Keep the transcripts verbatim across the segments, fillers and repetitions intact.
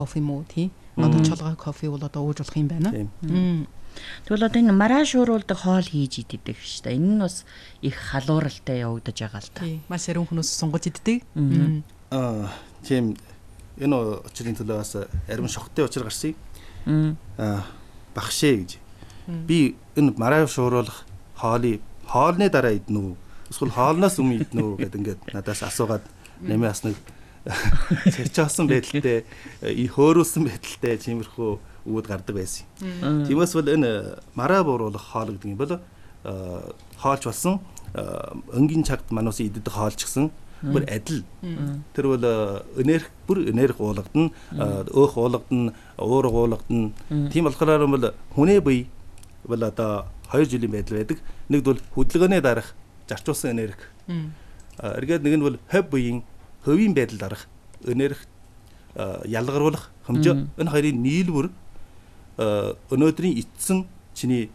кофе муу тий. Одоо чулгаа кофе бол одоо ууж болох юм байна. Тэгвэл одоо ингэ маргааш шуурулдаг хоол хийж иддэг шүү дээ. Энэ нь бас их халууралтай явагдаж байгаа л та. Тий. Маш сэрүүн хүмүүс сунгаж иддэг. Аа тийм энэ очрын төлөө бас арим шохтой очир гарсан. Аа багшээ гэж. Би энэ маргааш шууруулах хоолыг хоолны дараа иднэ үү? Эсвэл хоолноос өмнө иднэ үү гэд ингээд надаас асуугаад нэмээ бас нэг цэрчээсэн байдалтай и хөөрүүлсэн байдалтай тиймэрхүү үүд гардаг байсан. Тиймээс бол энэ мараа бууруулах хоол гэдэг юм бол хоолч болсон өнгийн цагт манус иддэг хоолч гэсэн бүр адил. Тэр бол энерги бүр энерги уулгадна, өөх уулгадна, уур уулгадна. Тийм болохоор бол хүний бие бол одоо хоёр жилийн байдал байдаг. Нэгд бол хөдөлгөөний дараах зарчуулсан энерги. Эргээд нэг нь бол хов биеийн хөвийн байдал дараах энерги ялгаруулах хэмжээ. Энэ хоёрын нийлбэр өнөөдрийн эцсэн чиний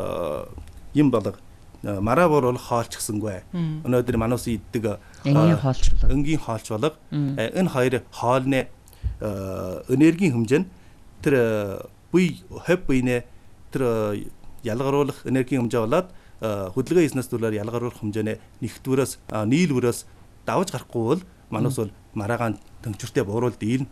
юм болго мараа бууруулах хоолч гэсэнгүй. Өнөөдөр манус иддэг энгийн хоолч болго. Энгийн хоолч болго. Энэ хоёр хоолны энергийн хэмжээ нь тэр бие хов биенээ тэр ялгаруулах энергийн хэмжээ болоод хөдөлгөөн хийснээс дүүлээр ялгаруулах хэмжээний нэгтвэрээс нийлбэрээс давж гарахгүй бол манус бол мараагаан төнчөртэй бууруулд ийлнэ.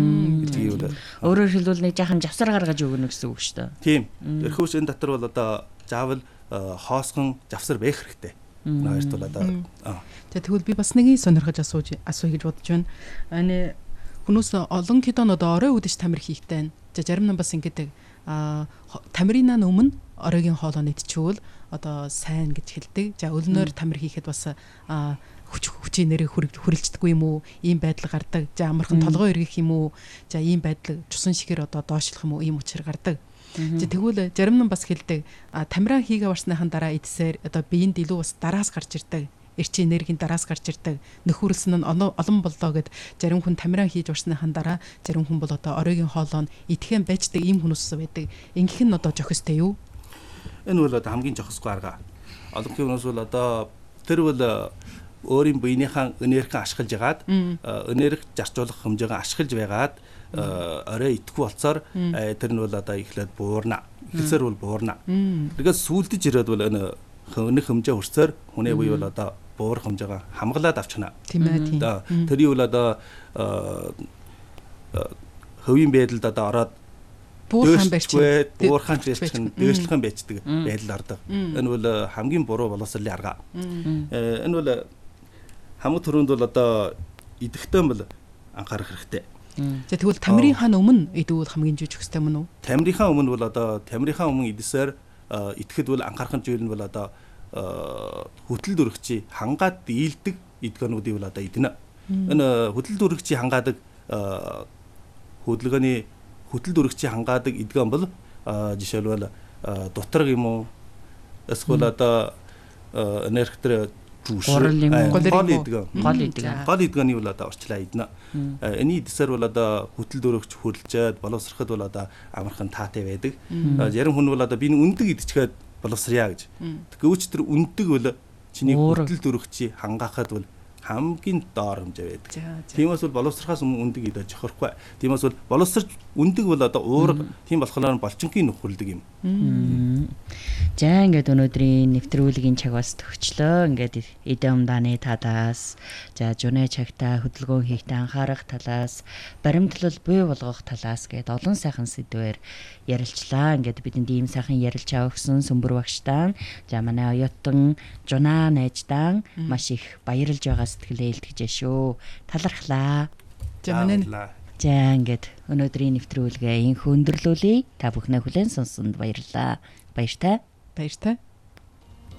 Өөрөөр хэлбэл нэг жаахан завсар гаргаж өгнө гэсэн үг шүү дээ. Тийм. Тэрхүүс энэ дотор бол одоо заавал хоосгон завсар бэх хэрэгтэй. Наашд бол одоо тэгвэл би бас нэг сонирхож асууж асууя гэж бодож байна. Аны хүмүүс олон кинонод орой үдэж тамир хийхтэй. Зарим нь бас ингэдэг тамирынаа өмнө оройгийн хоолоо идчихвэл одоо сайн гэж хэлдэг. За өлнөөр тамир хийхэд бас хүч хүчийн нэрийг хүрэлцдэггүй юм уу? Ийм байдал гардаг. За амархан толгой эргэх юм уу? За ийм байдал чусан шигээр одоо доошлох юм уу? Ийм учир гардаг. За тэгвэл зарим нь бас хэлдэг. Тамираа хийгээ барсныхан дараа идсээр одоо биеинд илүү бас дараас гарч ирдэг. Эрчим энергийн дараас гарч ирдэг. Нөхөрлсөн нь олон боллоо гэд зарим хүн тамираа хийж барсныхан дараа зарим хүн бол одоо оройгийн хоолоо идэхэн байждаг ийм хүмүүс байдаг. Ингэх нь одоо жохистой юу? Энэ бол одоо хамгийн жохисгүй арга. Олон хүмүүс бол одоо тэр бол өөрийн биенийхэн энерги ашиглаж ягаад энерги зарцуулах хэмжээгээ ашиглаж байгаад орой идэхгүй болцоор тэр нь бол одоо ихлээд буурна. Ихэлсээр бол буурна. Тэгээс сүулдэж ирээд бол энэ хөнөх хэмжээ хүрсээр хүний бие бол одоо буурах хэмжээгээ хамгаалаад авчихна. Тийм ээ тийм. Тэрийг бол одоо хөвийн байдалд одоо ороод буурхан байцдаг, буурхан байцдаг, дээшлэхэн байцдаг байдал ордог. Энэ бол хамгийн буруу боловсролын арга. Энэ бол хамгийн түрүүнд бол одоо идэхтэй бол анхаарах хэрэгтэй. За тэгвэл тамирынхаа өмнө идвэл хамгийн жижигстэй мөн үү? Тамирынхаа өмнө бол одоо тамирынхаа өмнө идэсээр идэхэд бол анхаарах зүйл нь бол одоо хөдөл дүрэгчийн хангаад дийлдэг эдгэнүүдийг бол одоо идэнэ. Энэ хөдөл дүрэгчийн хангаадаг хөдөлгөөний хөдөл дүрэгчийн хангаадаг эдгэн бол жишээлбэл доторг юм уу? Эсвэл одоо энергитер гол идэгэн. Гол идэгэн. Гол идгэний бол одоо орчлаа идэнэ. Эний дэсээр бол одоо хөдөл дүрэгч хөрлжээд боловсроход бол одоо амархан таатай байдаг. Зарим хүн бол одоо би үндэг идчихээд боловсръя гэж. Гэвч тэр үндэг бол чиний хөдөл дүрэгчийн хангаахад бол хамгийн доор хэмжээ байдаг. Тиймээс бол боловсрохоос өмнө үндэг идэж жохорхгүй. Тиймээс бол боловсрч үндэг бол одоо уурга тийм болохоор болчингийн нөхөрлөдөг юм. За ингээд өнөөдрийн нэвтрүүлгийн цаг бас төгчлөө. Ингээд эдэм дааны талаас, за жунэ цагта хөдөлгөөн хийхдээ анхаарах талаас, баримтлал буй болгох талаас гээд олон сайхан сэдвээр ярилцлаа. Ингээд бидэнд ийм сайхан ярилж авсан Сүмбэр багштаа, за манай оюутан Жуна найзтаа маш их баярлж байгаа сэтгэлээ илтгэж шүү. Талархлаа. За манай за ингээд өнөөдрийн нэвтрүүлгээ инх өндөрлүүлье. Та бүхнээ хүлээн сонссонд баярлалаа. Баяртай. Баяртай.